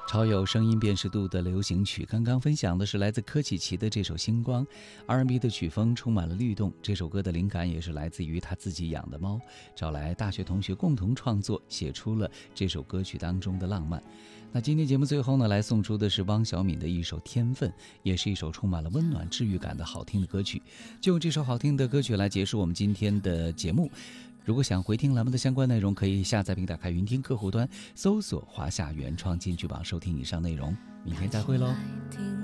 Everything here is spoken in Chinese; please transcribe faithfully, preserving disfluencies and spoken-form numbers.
超有声音辨识度的流行曲，刚刚分享的是来自柯启奇的这首《星光》。 R and B 的曲风充满了律动，这首歌的灵感也是来自于他自己养的猫，找来大学同学共同创作，写出了这首歌曲当中的浪漫。那今天节目最后呢，来送出的是汪小敏的一首《天分》，也是一首充满了温暖治愈感的好听的歌曲。就用这首好听的歌曲来结束我们今天的节目。如果想回听栏目的相关内容，可以下载并打开云听客户端，搜索华夏原创金曲榜收听以上内容。明天再会喽。